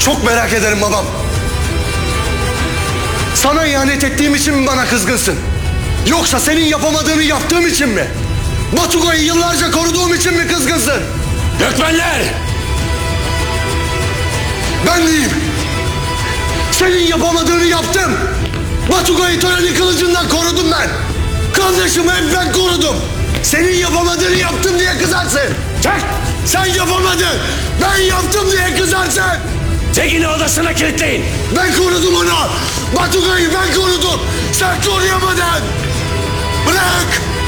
Çok merak ederim babam. Sana ihanet ettiğim için mi bana kızgınsın? Yoksa senin yapamadığını yaptığım için mi? Batugo'yu yıllarca koruduğum için mi kızgınsın? Gökmenler! Ben diyeyim. Senin yapamadığını yaptım. Batugo'yu törenin kılıcından korudum ben. Kardeşimi hep ben korudum. Senin yapamadığını yaptım diye kızarsın. Çek! Sen yapamadın. Ben yaptım diye kızarsın. Tekin'i odasına kilitleyin. Ben korudum onu. Batugo'yu ben korudum. Sen koruyamadın. Bırak.